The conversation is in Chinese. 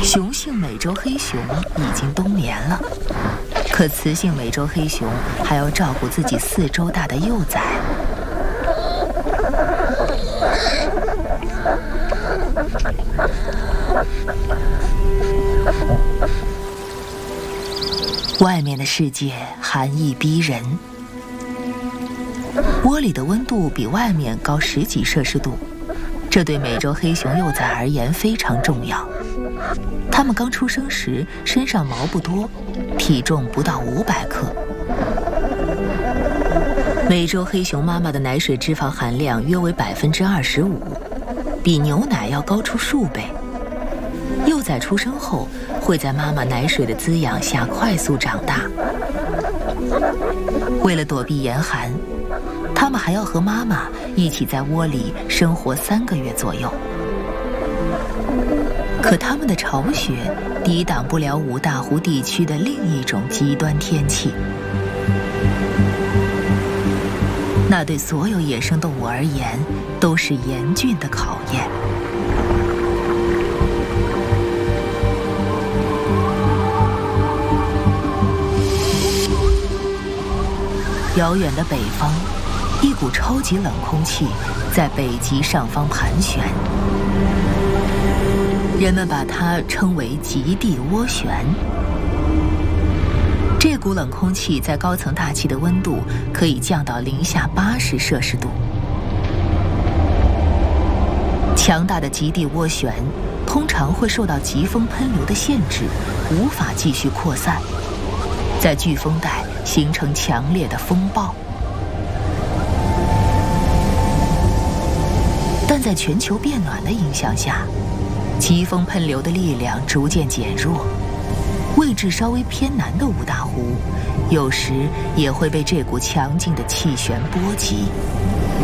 雄性美洲黑熊已经冬眠了，可雌性美洲黑熊还要照顾自己4周大的幼崽。外面的世界寒意逼人，窝里的温度比外面高10几摄氏度，这对美洲黑熊幼崽而言非常重要。它们刚出生时身上毛不多，体重不到500克。美洲黑熊妈妈的奶水脂肪含量约为25%，比牛奶要高出数倍。幼崽出生后会在妈妈奶水的滋养下快速长大。为了躲避严寒，它们还要和妈妈一起在窝里生活3个月左右。可它们的巢穴抵挡不了五大湖地区的另一种极端天气，那对所有野生动物而言都是严峻的考验。遥远的北方，一股超级冷空气在北极上方盘旋，人们把它称为极地涡旋。这股冷空气在高层大气的温度可以降到-80摄氏度。强大的极地涡旋通常会受到疾风喷流的限制，无法继续扩散，在飓风带形成强烈的风暴。但在全球变暖的影响下，疾风喷流的力量逐渐减弱，位置稍微偏南的五大湖有时也会被这股强劲的气旋波及。